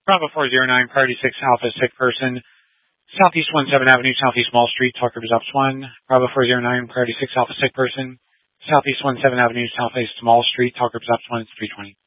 Bravo 409, priority 6 Alpha, sick person. Southeast 17 Avenue, Southeast Mall Street, Talker Results 1. Bravo 409, priority 6 Alpha, sick person. Southeast 17 Avenue, Southeast Mall Street, Talker Results 1, it's 320.